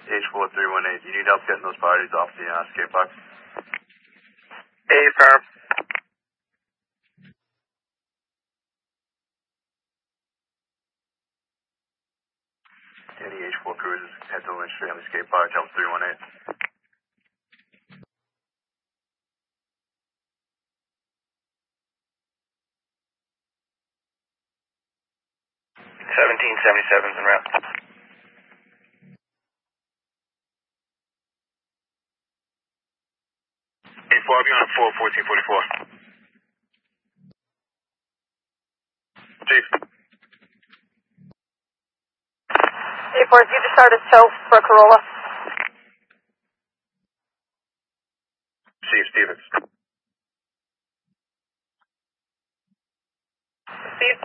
H4318. Do you need help getting those bodies off the skate park? Affirm. Any H4 cruisers, head to Lynch Street on the skate park, Delta 318. 1777's en route. A4, I'll be on 41444. Chief. A4, you just started tow for Corolla. Chief Stevens. Steve?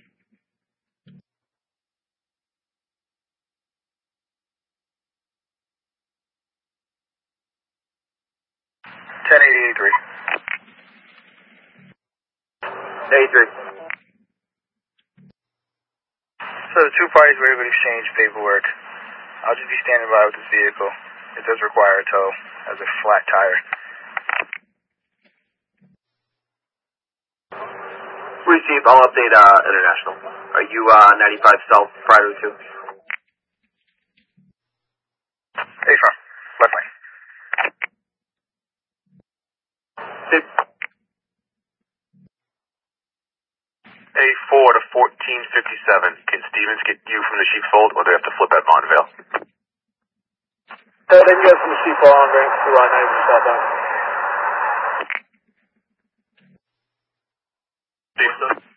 So the two parties were able to exchange paperwork. I'll just be standing by with this vehicle. It does require a tow as a flat tire. Receive, I'll update International. Are you 95 South prior to 2? Affirm. Left lane. A4 to 1457. Can Stevens get you from the sheepfold, or do they have to flip at Montvale? They can get from the sheepfold on ramp to 90 southbound. Steve.